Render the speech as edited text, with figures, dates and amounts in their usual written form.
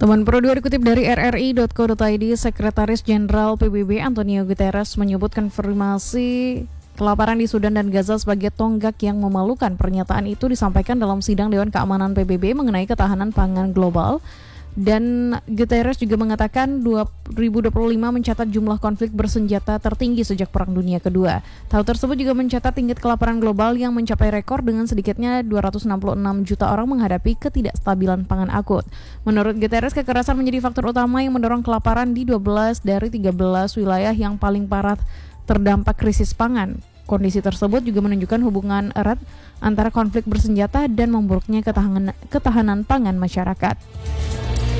Teman Pro 2 dikutip dari rri.co.id, Sekretaris Jenderal PBB Antonio Guterres menyebut konfirmasi kelaparan di Sudan dan Gaza sebagai tonggak yang memalukan. Pernyataan itu disampaikan dalam sidang Dewan Keamanan PBB mengenai ketahanan pangan global. Dan Guterres juga mengatakan 2025 mencatat jumlah konflik bersenjata tertinggi sejak Perang Dunia Kedua. Tahun tersebut juga mencatat tingkat kelaparan global yang mencapai rekor dengan sedikitnya 266 juta orang menghadapi ketidakstabilan pangan akut. Menurut Guterres, kekerasan menjadi faktor utama yang mendorong kelaparan di 12 dari 13 wilayah yang paling parah terdampak krisis pangan. Kondisi tersebut juga menunjukkan hubungan erat antara konflik bersenjata dan memburuknya ketahanan pangan masyarakat.